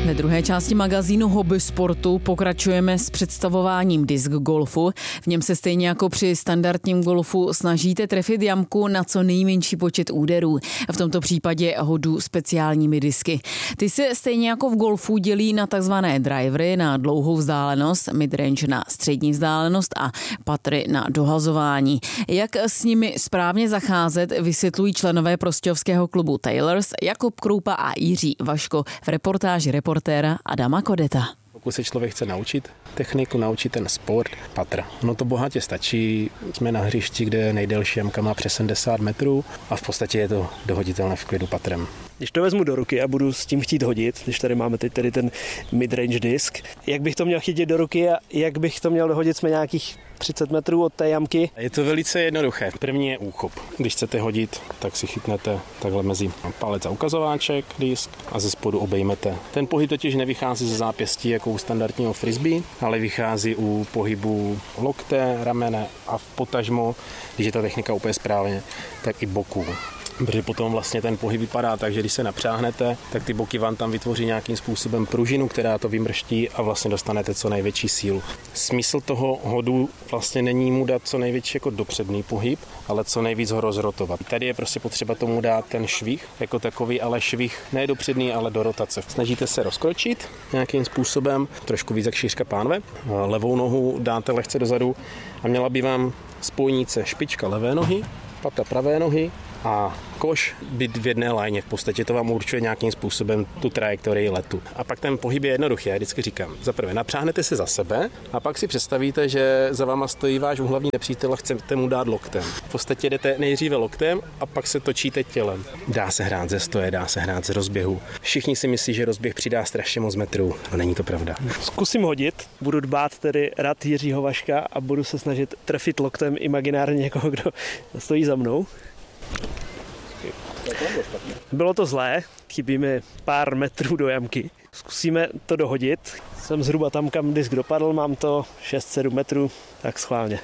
Ve druhé části magazínu Hobby sportu pokračujeme s představováním disk golfu. V něm se stejně jako při standardním golfu snažíte trefit jamku na co nejmenší počet úderů. V tomto případě hodu speciálními disky. Ty se stejně jako v golfu dělí na takzvané drivery na dlouhou vzdálenost, midrange na střední vzdálenost a patry na dohazování. Jak s nimi správně zacházet, vysvětlují členové prostějovského klubu Taylors Jakub Kroupa a Jiří Vaško v reportáži reportéra Adama Kodeta. Pokud se člověk chce naučit techniku, naučit ten sport, patra. No to bohatě stačí. Jsme na hřišti, kde nejdelší jamka má přes 70 metrů a v podstatě je to dohoditelné v klidu patrem. Když to vezmu do ruky a budu s tím chtít hodit, když tady máme teď tady ten midrange disk, jak bych to měl chytit do ruky a jak bych to měl dohodit, jsme nějakých 30 metrů od té jamky? Je to velice jednoduché. První je úchop. Když chcete hodit, tak si chytnete takhle mezi palec a ukazováček, disk a ze spodu obejmete. Ten pohyb totiž nevychází ze zápěstí jako u standardního frisbee, ale vychází u pohybu lokte, ramene a potažmo, když je ta technika úplně správně, tak i boku. Protože potom vlastně ten pohyb vypadá tak, že když se napřáhnete, tak ty boky vám tam vytvoří nějakým způsobem pružinu, která to vymrští a vlastně dostanete co největší sílu. Smysl toho hodu vlastně není mu dát co největší jako dopředný pohyb, ale co nejvíc ho rozrotovat. Tady je prostě potřeba tomu dát ten švih jako takový, ale švih ne dopředný, ale do rotace. Snažíte se rozkročit nějakým způsobem, trošku víc jak šířka pánve. Levou nohu dáte lehce dozadu a měla by vám spojnice špička levé nohy, pata pravé nohy a koš být v jedné lajně. V podstatě to vám určuje nějakým způsobem tu trajektorii letu. A pak ten pohyb je jednoduchý, já vždycky říkám. Za prvé napřáhnete se za sebe a pak si představíte, že za váma stojí váš hlavní nepřítel a chcete mu dát loktem. V podstatě jdete nejdříve loktem a pak se točíte tělem. Dá se hrát ze stoje, dá se hrát z rozběhu. Všichni si myslí, že rozběh přidá strašně moc metrů, ale není to pravda. Zkusím hodit, budu dbát tedy rad Jiřího Vaška a budu se snažit trefit loktem imaginárně někoho, kdo stojí za mnou. Bylo to zlé, chybí mi pár metrů do jamky. Zkusíme to dohodit. Jsem zhruba tam, kam disk dopadl, mám to 6-7 metrů, tak schválně.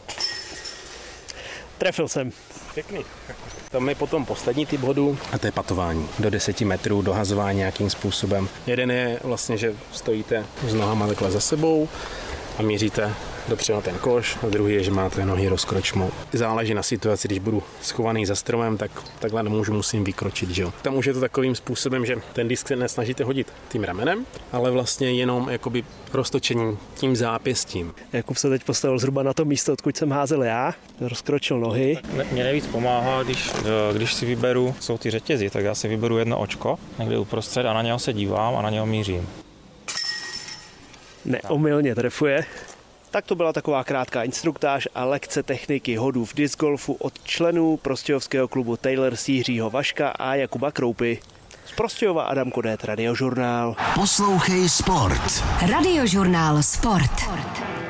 Trefil jsem. Pěkný. Tam je potom poslední typ hodu a to je patování. Do 10 metrů, dohazování nějakým způsobem. Jeden je vlastně, že stojíte s nohama takhle za sebou a míříte dopředu na ten koš, a druhý je, že máte nohy rozkročmou. Záleží na situaci, když budu schovaný za stromem, tak takhle musím vykročit, že jo. Tam už je to takovým způsobem, že ten disk se nesnažíte hodit tím ramenem, ale vlastně jenom jakoby roztočením tím zápěstím. Jakub se teď postavil zhruba na to místo, odkud jsem házel já, rozkročil nohy. Mě nejvíc pomáhá, když si vyberu, jsou ty řetězy, tak já si vyberu jedno očko, někde uprostřed a na něho se dívám a na něho mířím. Neomylně trefuje. Tak to byla taková krátká instruktáž a lekce techniky hodů v disc golfu od členů prostějovského klubu Taylors Jiřího Vaška a Jakuba Kroupy. Z Prostějova Adam Kodet, Radiožurnál. Poslouchej sport. Radiožurnál Sport.